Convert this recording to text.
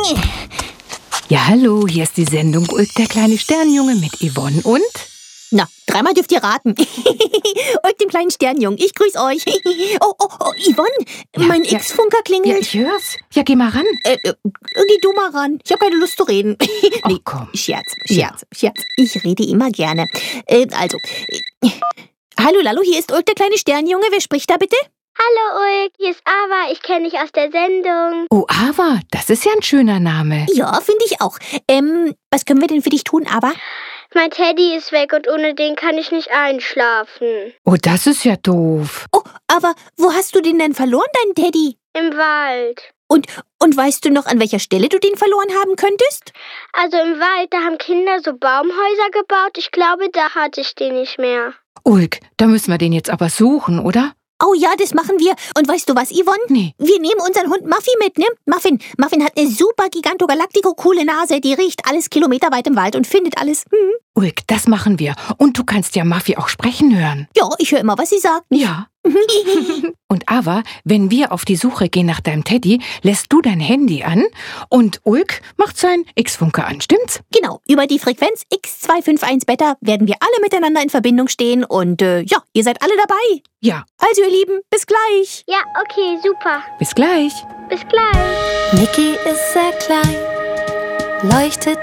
Ja, hallo, hier ist die Sendung Ulk, der kleine Sternjunge mit Yvonne und... Na, dreimal dürft ihr raten. Ulk, dem kleinen Sternjungen, ich grüß euch. Oh, Yvonne, mein X-Funker Ja, klingelt. ich hör's. Ja, geh mal ran. Geh du mal ran. Ich habe keine Lust zu reden. Oh, komm. Scherz. Ich rede immer gerne. Hallo, Lalo, hier ist Ulk, der kleine Sternjunge. Wer spricht da bitte? Hallo Ulk, hier ist Ava, ich kenne dich aus der Sendung. Oh, Ava, das ist ja ein schöner Name. Ja, finde ich auch. Was können wir denn für dich tun, Ava? Mein Teddy ist weg und ohne den kann ich nicht einschlafen. Oh, das ist ja doof. Oh, aber wo hast du den denn verloren, deinen Teddy? Im Wald. Und weißt du noch, an welcher Stelle du den verloren haben könntest? Also im Wald, da haben Kinder so Baumhäuser gebaut. Ich glaube, da hatte ich den nicht mehr. Ulk, da müssen wir den jetzt aber suchen, oder? Oh ja, das machen wir. Und weißt du was, Yvonne? Nee. Wir nehmen unseren Hund Muffy mit, ne? Muffin hat eine super gigantogalactico-coole Nase. Die riecht alles kilometerweit im Wald und findet alles. Ulk, das machen wir. Und du kannst ja Muffy auch sprechen hören. Ja, ich höre immer, was sie sagt. Ja. Und Ava, wenn wir auf die Suche gehen nach deinem Teddy, lässt du dein Handy an und Ulk macht sein X-Funker an, stimmt's? Genau, über die Frequenz X251 Beta werden wir alle miteinander in Verbindung stehen und ja, ihr seid alle dabei. Ja. Also ihr Lieben, bis gleich. Ja, okay, super. Bis gleich. Bis gleich. Mickey ist sehr klein, leuchtet